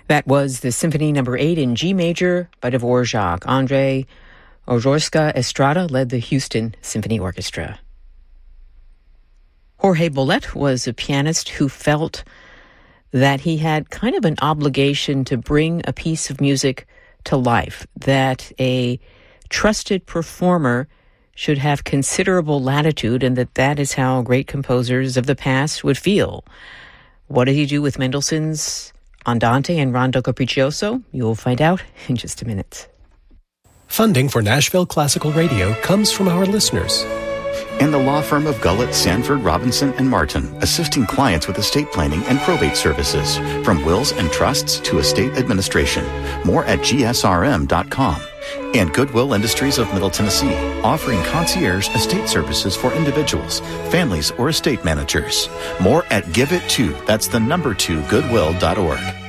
That was the Symphony No. 8 in G major by Dvorak. Andre Ojorska Estrada led the Houston Symphony Orchestra. Jorge Bolet was a pianist who felt that he had kind of an obligation to bring a piece of music to life, that a trusted performer should have considerable latitude, and that is how great composers of the past would feel. What did he do with Mendelssohn's Andante and Rondo Capriccioso? You'll find out in just a minute. Funding for Nashville Classical Radio comes from our listeners. And the law firm of Gullett, Sanford, Robinson, and Martin, assisting clients with estate planning and probate services, from wills and trusts to estate administration. More at gsrm.com. And Goodwill Industries of Middle Tennessee, offering concierge estate services for individuals, families, or estate managers. More at Give It To, that's the number 2, goodwill.org.